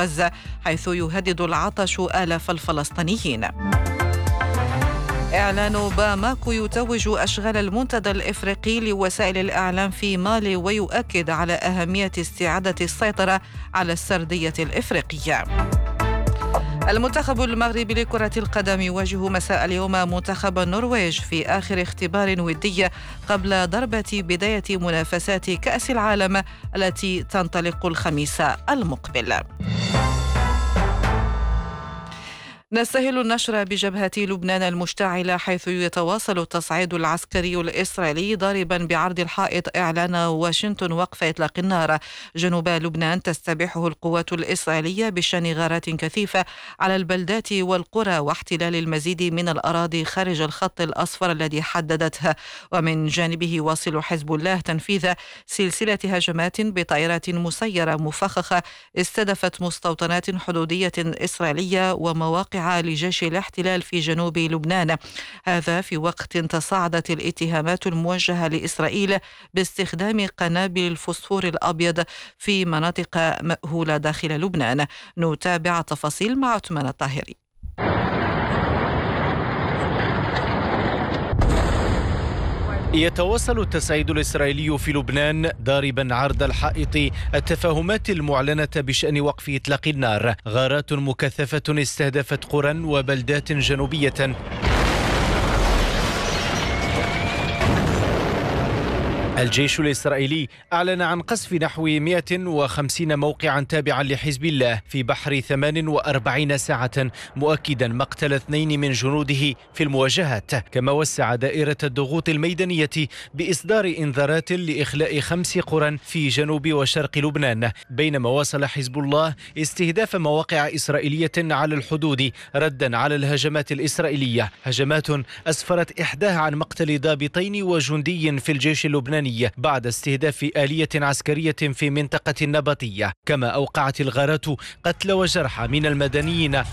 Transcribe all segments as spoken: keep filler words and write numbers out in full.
غزة، حيث يهدد العطش آلاف الفلسطينيين. إعلان باماكو يتوج أشغال المنتدى الإفريقي لوسائل الإعلام في مالي، ويؤكد على أهمية استعادة السيطرة على السردية الإفريقية. المنتخب المغربي لكرة القدم يواجه مساء اليوم منتخب النرويج في آخر اختبار ودي قبل ضربة بداية منافسات كأس العالم التي تنطلق الخميس المقبل. نستهل النشر بجبهة لبنان المشتعلة، حيث يتواصل التصعيد العسكري الإسرائيلي ضاربا بعرض الحائط إعلان واشنطن وقف إطلاق النار جنوب لبنان. تستبيحه القوات الإسرائيلية بشن غارات كثيفة على البلدات والقرى واحتلال المزيد من الأراضي خارج الخط الأصفر الذي حددته. ومن جانبه يواصل حزب الله تنفيذ سلسلة هجمات بطائرات مسيرة مفخخة استهدفت مستوطنات حدودية إسرائيلية ومواقع لجيش الاحتلال في جنوب لبنان، هذا في وقت تصاعدت الاتهامات الموجهة لإسرائيل باستخدام قنابل الفوسفور الأبيض في مناطق مأهولة داخل لبنان. نتابع التفاصيل مع عثمان الطاهري. يتواصل التصعيد الإسرائيلي في لبنان ضاربا عرض الحائط التفاهمات المعلنة بشأن وقف إطلاق النار. غارات مكثفة استهدفت قرى وبلدات جنوبية. الجيش الإسرائيلي أعلن عن قصف نحو مئة وخمسين موقعا تابعا لحزب الله في بحر ثمان وأربعين ساعة، مؤكدا مقتل اثنين من جنوده في المواجهات. كما وسع دائرة الضغوط الميدانية بإصدار إنذارات لإخلاء خمس قرى في جنوب وشرق لبنان، بينما واصل حزب الله استهداف مواقع إسرائيلية على الحدود ردا على الهجمات الإسرائيلية، هجمات أسفرت إحداها عن مقتل ضابطين وجندي في الجيش اللبناني بعد استهداف آلية عسكرية في منطقة النبطية. كما أوقعت الغارات قتل وجرحى من المدنيين.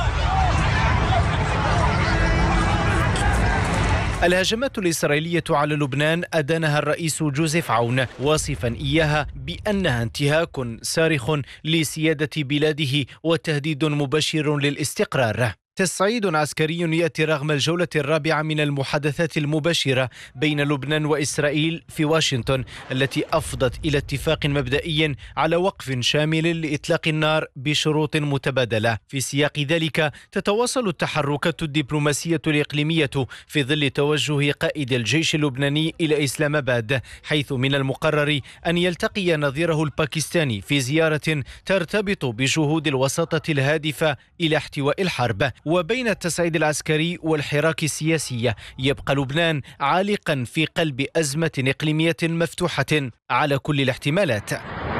الهجمات الإسرائيلية على لبنان أدانها الرئيس جوزيف عون، واصفا إياها بأنها انتهاك صارخ لسيادة بلاده وتهديد مباشر للاستقرار. تصعيد عسكري يأتي رغم الجولة الرابعة من المحادثات المباشرة بين لبنان وإسرائيل في واشنطن، التي أفضت إلى اتفاق مبدئي على وقف شامل لإطلاق النار بشروط متبادلة. في سياق ذلك تتواصل التحركات الدبلوماسية الإقليمية في ظل توجه قائد الجيش اللبناني إلى إسلام آباد، حيث من المقرر أن يلتقي نظيره الباكستاني في زيارة ترتبط بجهود الوساطة الهادفة إلى احتواء الحرب. وبين التصعيد العسكري والحراك السياسي يبقى لبنان عالقا في قلب أزمة إقليمية مفتوحة على كل الاحتمالات.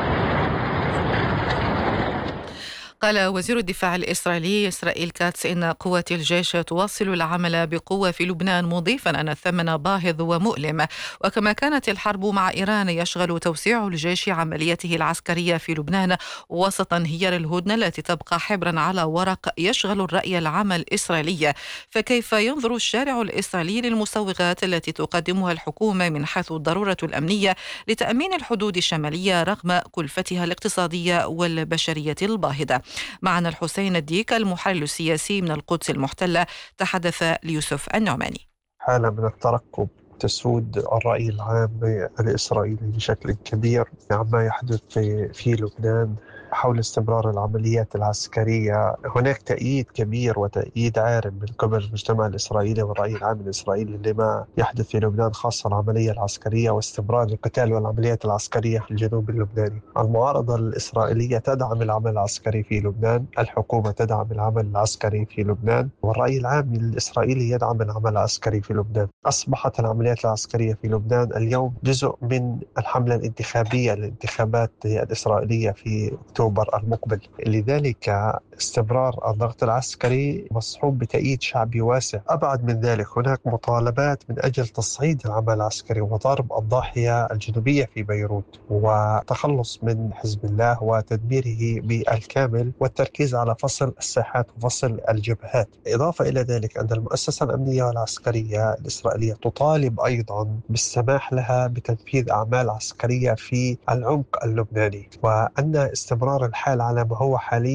قال وزير الدفاع الإسرائيلي إسرائيل كاتس إن قوات الجيش تواصل العمل بقوة في لبنان، مضيفا أن الثمن باهظ ومؤلم. وكما كانت الحرب مع إيران يشغل توسيع الجيش عمليته العسكرية في لبنان وسط انهيار الهدنة التي تبقى حبرا على ورق يشغل الرأي العام الإسرائيلي، فكيف ينظر الشارع الإسرائيلي للمسوغات التي تقدمها الحكومة من حيث الضرورة الأمنية لتأمين الحدود الشمالية رغم كلفتها الاقتصادية والبشرية الباهظة؟ معنا الحسين الديك المحلل السياسي من القدس المحتلة، تحدث ليوسف النعماني. حالة من الترقب تسود الرأي العام الإسرائيلي بشكل كبير عما يحدث في, في لبنان حول استمرار العمليات العسكرية. هناك تأييد كبير وتأييد عارم من قبل المجتمع الإسرائيلي والرأي العام الإسرائيلي لما يحدث في لبنان، خاصة العملية العسكرية واستمرار القتال والعمليات العسكرية في الجنوب اللبناني. المعارضة الإسرائيلية تدعم العمل العسكري في لبنان، الحكومة تدعم العمل العسكري في لبنان، والرأي العام الإسرائيلي يدعم العمل العسكري في لبنان. أصبحت العمليات العسكرية في لبنان اليوم جزء من الحملة الانتخابية للانتخابات الإسرائيلية في أكتوبر المقبل. لذلك استمرار الضغط العسكري مصحوب بتأييد شعبي واسع. أبعد من ذلك هناك مطالبات من أجل تصعيد العمل العسكري وضرب الضاحية الجنوبية في بيروت وتخلص من حزب الله وتدميره بالكامل والتركيز على فصل الساحات وفصل الجبهات. إضافة إلى ذلك أن المؤسسة الأمنية والعسكرية الإسرائيلية تطالب أيضا بالسماح لها بتنفيذ أعمال عسكرية في العمق اللبناني، وأن استمرار الحال على ما هو حاليا